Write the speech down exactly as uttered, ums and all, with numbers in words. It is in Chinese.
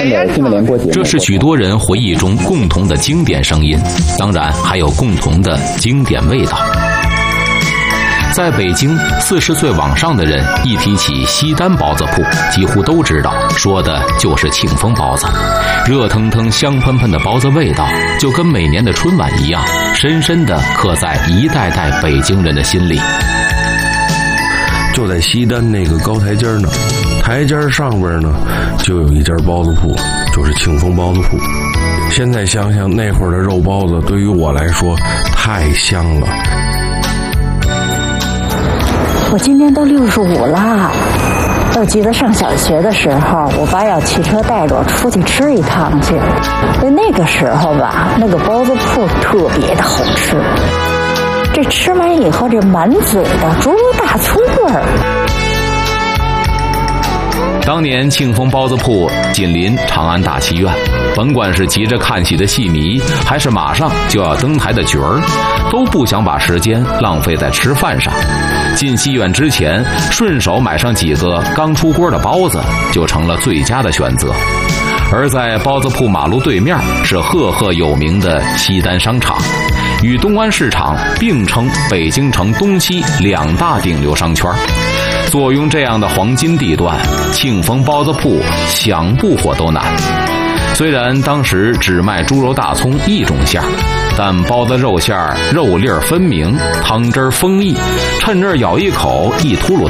这是许多人回忆中共同的经典声音，当然还有共同的经典味道。在北京，四十岁往上的人一提起西单包子铺，几乎都知道说的就是庆丰包子。热腾腾香喷喷的包子味道，就跟每年的春晚一样，深深地刻在一代代北京人的心里。 就在西单那个高台阶呢，台阶上边呢就有一家包子铺，就是庆丰包子铺。现在想想那会儿的肉包子，对于我来说太香了。 我今年都六十五了，都记得上小学的时候，我爸要骑车带着我出去吃一趟去。那个时候吧，那个包子铺特别的好吃，这吃完以后这满嘴的猪肉大葱味儿。 当年庆丰包子铺紧邻长安大戏院，甭管是急着看戏的戏迷，还是马上就要登台的角儿，都不想把时间浪费在吃饭上。进戏院之前，顺手买上几个刚出锅的包子，就成了最佳的选择。而在包子铺马路对面是赫赫有名的西单商场，与东安市场并称北京城东西两大顶流商圈。坐拥这样的黄金地段，庆丰包子铺想不火都难。虽然当时只卖猪肉大葱一种馅儿，但包子肉馅儿肉粒儿分明，汤汁儿丰溢，趁热咬一口，一秃噜